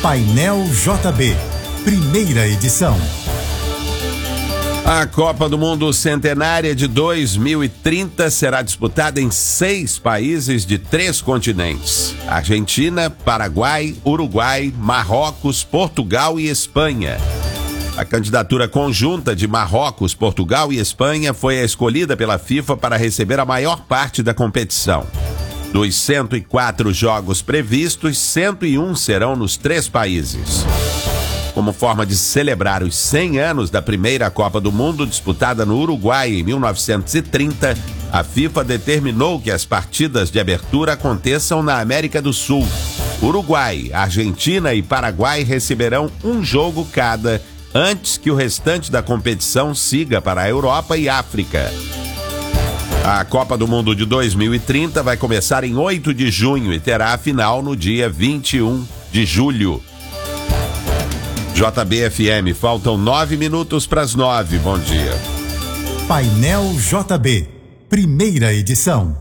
Painel JB, primeira edição. A Copa do Mundo Centenária de 2030 será disputada em 6 países de 3 continentes: Argentina, Paraguai, Uruguai, Marrocos, Portugal e Espanha. A candidatura conjunta de Marrocos, Portugal e Espanha foi a escolhida pela FIFA para receber a maior parte da competição. Dos 104 jogos previstos, 101 serão nos 3 países. Como forma de celebrar os 100 anos da primeira Copa do Mundo, disputada no Uruguai em 1930, a FIFA determinou que as partidas de abertura aconteçam na América do Sul. Uruguai, Argentina e Paraguai receberão um jogo cada, antes que o restante da competição siga para a Europa e África. A Copa do Mundo de 2030 vai começar em 8 de junho e terá a final no dia 21 de julho. JB-FM, faltam 9 minutos para as 9. Bom dia. Painel JB, primeira edição.